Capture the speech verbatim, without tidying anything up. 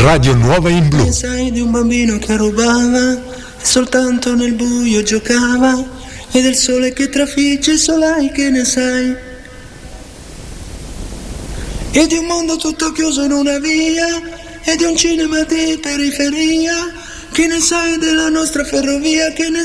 Radio Nuova in Blu. Che sai di un bambino che rubava e soltanto nel buio giocava, e del sole che trafigge solai che ne sai, e di un mondo tutto chiuso in una via, e di un cinema di periferia, che ne sai della nostra ferrovia, che ne